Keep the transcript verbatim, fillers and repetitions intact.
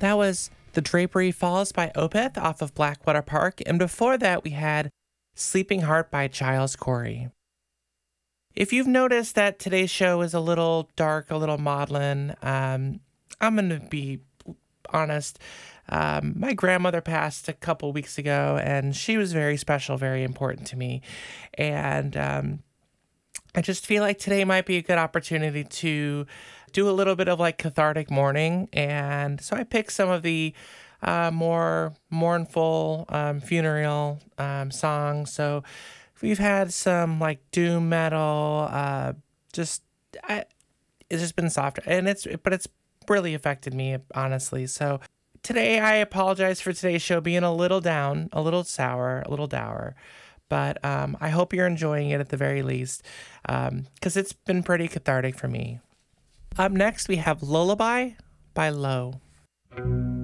That was The Drapery Falls by Opeth off of Blackwater Park, and before that we had Sleeping Heart by Giles Corey. If you've noticed that today's show is a little dark, a little maudlin, um, I'm going to be honest. Um, my grandmother passed a couple weeks ago, and she was very special, very important to me. And um, I just feel like today might be a good opportunity to do a little bit of like cathartic mourning. And so I picked some of the uh, more mournful um, funeral um, songs. So we've had some like doom metal, uh, just I, it's just been softer, and it's but it's really affected me, honestly. So today I apologize for today's show being a little down, a little sour, a little dour, but um, I hope you're enjoying it at the very least, because um, it's been pretty cathartic for me. Up next we have Lullaby by Low.